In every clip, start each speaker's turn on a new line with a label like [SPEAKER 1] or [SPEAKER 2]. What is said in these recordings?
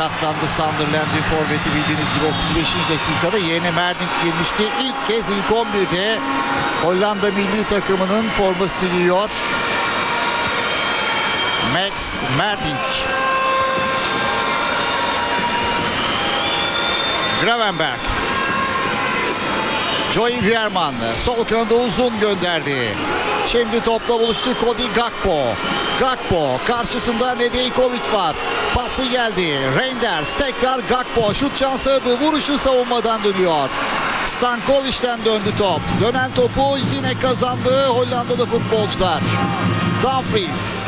[SPEAKER 1] sakatlandı Sunderland'in forveti, bildiğiniz gibi 35. dakikada yerine Merdink girmişti. İlk kez ilk 11'de Hollanda milli takımının formasını giyiyor Max Merdink. Gravenberch. Joey Veerman sol kanada uzun gönderdi. Şimdi topla buluştu Cody Gakpo. Gakpo karşısında Nedeljkovic var. Pası geldi. Reinders tekrar Gakpo. Şut şansı aradı. Vuruşu savunmadan dönüyor. Stankovic'den döndü top. Dönen topu yine kazandı Hollandalı futbolcular. Dumfries.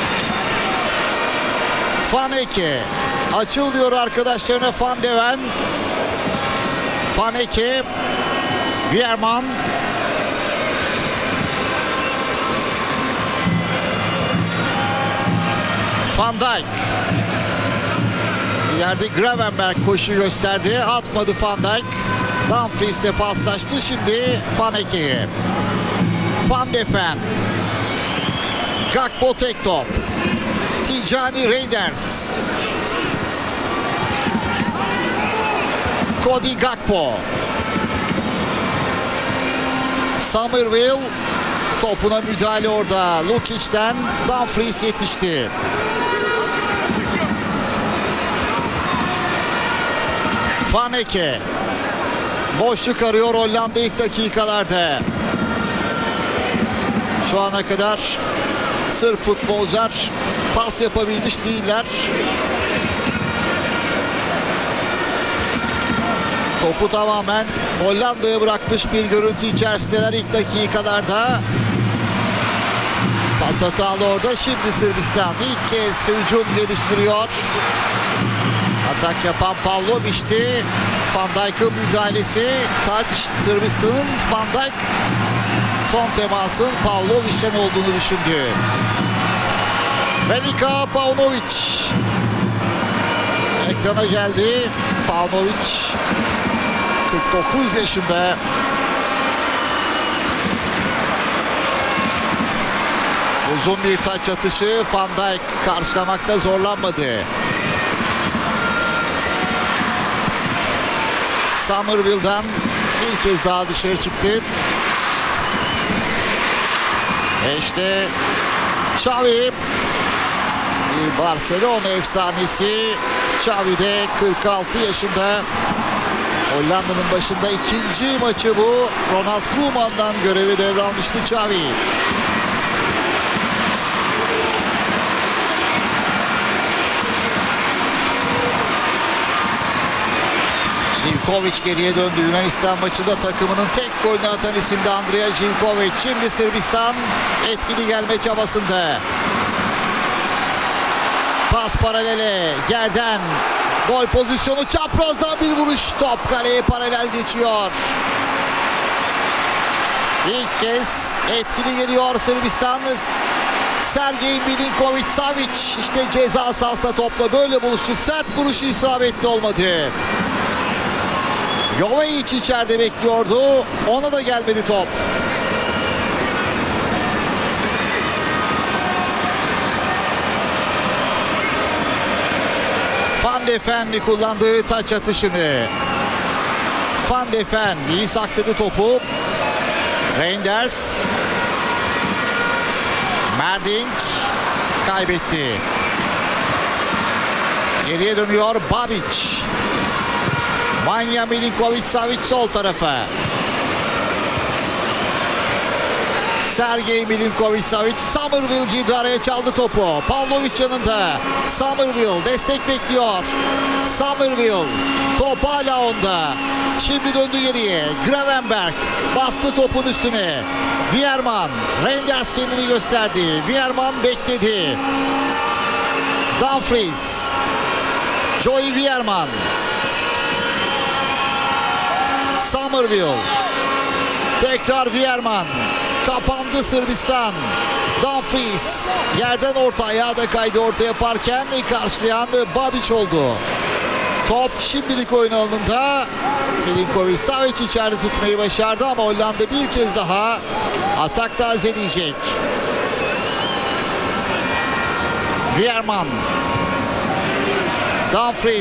[SPEAKER 1] Van Eke. Açıl diyor arkadaşlarına Van de Ven. Van Eke. Veerman. Van Dijk. İleride Gravenberch koşu gösterdi. Atmadı Van Dijk. Dumfries de paslaştı. Şimdi Van Eke'ye. Van de Ven. Gakpo tek top. Tijani Reinders. Cody Gakpo. Summerville topuna müdahale orada. Lukic'ten Dumfries yetişti. Van Eke boşluk arıyor Hollanda ilk dakikalarda. Şu ana kadar Sırp futbolcular pas yapabilmiş değiller. Topu tamamen Hollanda'ya bırakmış bir görüntü içerisindeler ilk dakikalarda. Pas hatalı orada. Şimdi Sırbistan ilk kez hücum geliştiriyor. Atak yapan Pavlovic'ti. Van Dijk'ın müdahalesi. Taç Sırbistan'ın. Van Dijk son temasın Pavlovic'ten olduğunu düşündü. Velika Paunovic ekrana geldi. Paunovic 49 yaşında. Uzun bir taç atışı. Van Dijk karşılamakta zorlanmadı. Summerville'dan bir kez daha dışarı çıktı. İşte Xavi, bir Barcelona efsanesi. Xavi de 46 yaşında. Hollanda'nın başında ikinci maçı bu. Ronald Koeman'dan görevi devralmıştı Xavi. Živković geriye döndü. Yunanistan maçında takımının tek golünü atan isimdi Andrija Živković. Şimdi Sırbistan etkili gelme çabasında. Pas paralele yerden. Gol pozisyonu, çaprazdan bir vuruş. Top kaleye paralel geçiyor. İlk kez etkili geliyor Sırbistan. Sergej Milinković-Savić işte ceza sahasında topla böyle buluştu. Sert vuruşu isabetli olmadı. Jovic içeride bekliyordu. Ona da gelmedi top. Van de Ven'li kullandığı taç atışını. Van de Ven iyi sakladı topu. Reinders. Merdink kaybetti. Geriye dönüyor Babic. Vanja Milinković-Savić sol tarafa. Sergej Milinković-Savić. Summerville girdi araya, çaldı topu. Pavlovic yanında. Summerville destek bekliyor. Summerville top hala onda. Şimdi döndü geriye. Gravenberch bastı topun üstüne. Veerman. Reinders kendini gösterdi. Veerman bekledi. Dumfries. Joey Veerman. Summerville. Tekrar Veerman. Kapandı Sırbistan. Dumfries yerden orta, ayağı da kaydı orta yaparken karşılayan Babic oldu. Top şimdilik oyun alanında. Milinković-Savić içeride tutmayı başardı ama Hollanda bir kez daha atak tazeleyecek. Veerman. Dumfries.